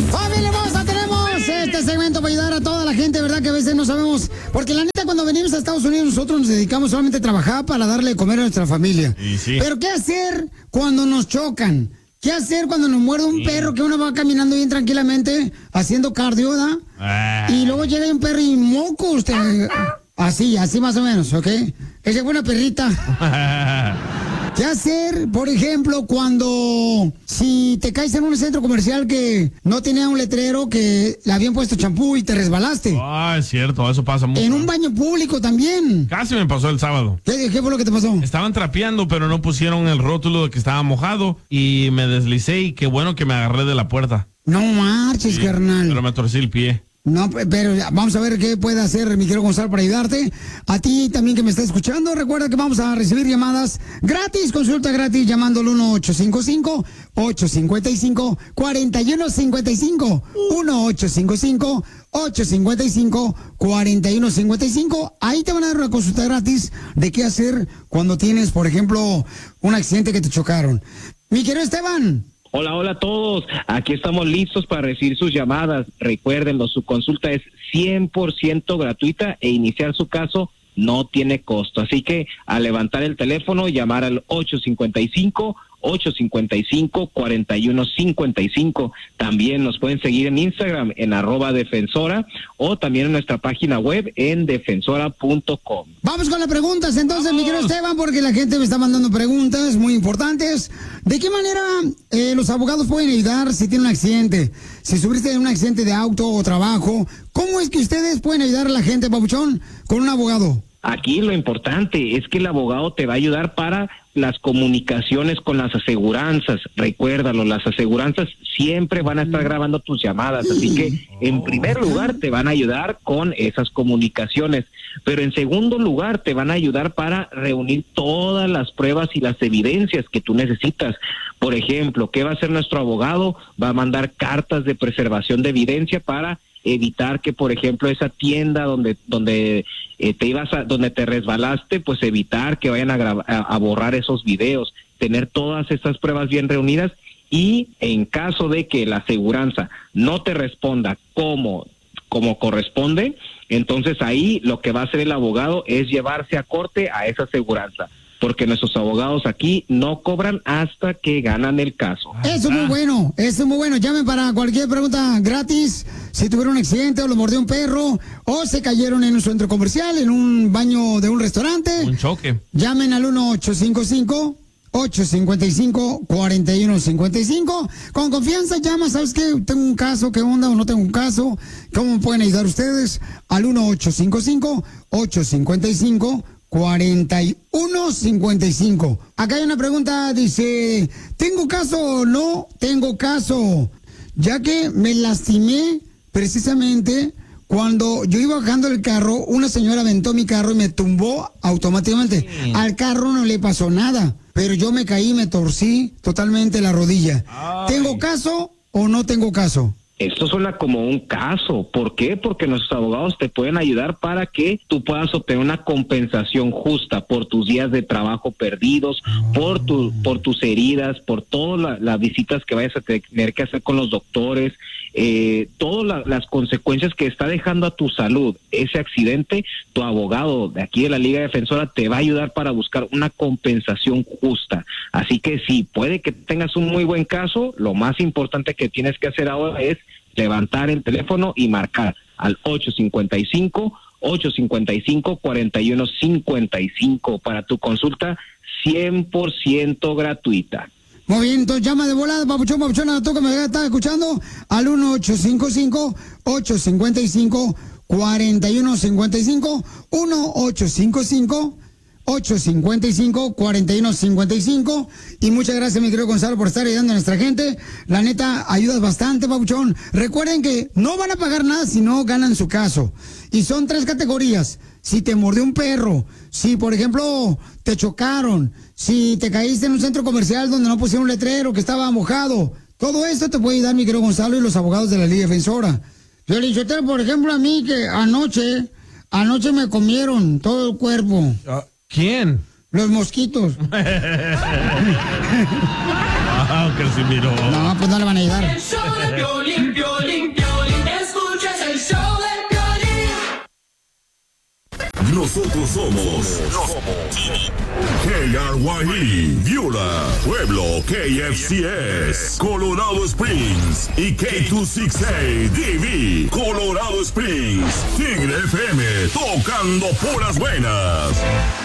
¡Familia hermosa! Tenemos este segmento para ayudar a toda la gente, ¿verdad? Que a veces no sabemos. Porque la neta, cuando venimos a Estados Unidos, nosotros nos dedicamos solamente a trabajar para darle de comer a nuestra familia. Sí. Pero ¿qué hacer cuando nos chocan? ¿Qué hacer cuando nos muerde un perro que uno va caminando bien tranquilamente, haciendo cardio, ¿da? Y luego llega un perro y moco usted. Así más o menos, ¿ok? Esa es buena perrita. ¿Qué hacer, por ejemplo, cuando si te caes en un centro comercial que no tenía un letrero que le habían puesto champú y te resbalaste? Es cierto, eso pasa mucho. En un baño público también. Casi me pasó el sábado. ¿Qué fue lo que te pasó? Estaban trapeando, pero no pusieron el rótulo de que estaba mojado y me deslicé y qué bueno que me agarré de la puerta. No marches, carnal. Pero me torcí el pie. No, pero vamos a ver qué puede hacer mi querido Gonzalo para ayudarte. A ti también que me está escuchando, recuerda que vamos a recibir llamadas gratis, consulta gratis, llamando al 1-855-855-4155. 1-855-855-4155. Ahí te van a dar una consulta gratis de qué hacer cuando tienes, por ejemplo, un accidente que te chocaron. Mi querido Esteban. Hola a todos. Aquí estamos listos para recibir sus llamadas. Recuérdenlo, su consulta es 100% gratuita e iniciar su caso no tiene costo. Así que al levantar el teléfono, llamar al 855-855-4155. También nos pueden seguir en Instagram en @defensora o también en nuestra página web en defensora.com. Vamos con las preguntas entonces, mi querido Esteban, porque la gente me está mandando preguntas muy importantes. ¿De qué manera los abogados pueden ayudar si tienen un accidente? Si sufriste un accidente de auto o trabajo, ¿cómo es que ustedes pueden ayudar a la gente, papuchón, con un abogado? Aquí lo importante es que el abogado te va a ayudar para las comunicaciones con las aseguranzas. Recuérdalo, las aseguranzas siempre van a estar grabando tus llamadas, así que en primer lugar te van a ayudar con esas comunicaciones, pero en segundo lugar te van a ayudar para reunir todas las pruebas y las evidencias que tú necesitas. Por ejemplo, ¿qué va a hacer nuestro abogado? Va a mandar cartas de preservación de evidencia para evitar que, por ejemplo, esa tienda donde te resbalaste, pues evitar que vayan a borrar esos videos, tener todas estas pruebas bien reunidas, y en caso de que la aseguranza no te responda como corresponde, entonces ahí lo que va a hacer el abogado es llevarse a corte a esa aseguranza, porque nuestros abogados aquí no cobran hasta que ganan el caso. Eso es muy bueno, eso es muy bueno. Llamen para cualquier pregunta gratis. Si tuvieron un accidente o lo mordió un perro o se cayeron en un centro comercial, en un baño de un restaurante. Un choque. Llamen al 1-855-855-4155. Con confianza llama, ¿sabes qué? Tengo un caso, ¿qué onda? O no tengo un caso. ¿Cómo pueden ayudar ustedes? Al 1-855-855-4155. Acá hay una pregunta, dice, ¿tengo caso o no tengo caso? Ya que me lastimé precisamente cuando yo iba bajando el carro, una señora aventó mi carro y me tumbó automáticamente. Al carro no le pasó nada, pero yo me caí, me torcí totalmente la rodilla. ¿Tengo caso o no tengo caso? Esto suena como un caso. ¿Por qué? Porque nuestros abogados te pueden ayudar para que tú puedas obtener una compensación justa por tus días de trabajo perdidos, por tus heridas, por todas las visitas que vayas a tener que hacer con los doctores, todas las consecuencias que está dejando a tu salud ese accidente. Tu abogado de aquí de la Liga Defensora te va a ayudar para buscar una compensación justa. Así que sí, puede que tengas un muy buen caso. Lo más importante que tienes que hacer ahora es levantar el teléfono y marcar al 855-855-4155 para tu consulta 100% gratuita. Muy bien, entonces llama de volada, papuchón, tú que me estás escuchando, al 1-855-855-4155, 1-855-855-4155. Y muchas gracias, mi querido Gonzalo, por estar ayudando a nuestra gente. La neta, ayudas bastante, papuchón. Recuerden que no van a pagar nada si no ganan su caso. Y son 3 categorías. Si te mordió un perro, si, por ejemplo, te chocaron, si te caíste en un centro comercial donde no pusieron un letrero que estaba mojado. Todo esto te puede ayudar, mi querido Gonzalo, y los abogados de la Liga Defensora. Yo le dije, por ejemplo, a mí que anoche me comieron todo el cuerpo. ¿Quién? Los mosquitos. Que se miró. No, pues no le van a ayudar. El show de Piolín, Piolín. Nosotros somos KRYE, Viola, Pueblo, KFCS, Colorado Springs y K268DV, Colorado Springs, Tigre FM, tocando puras buenas.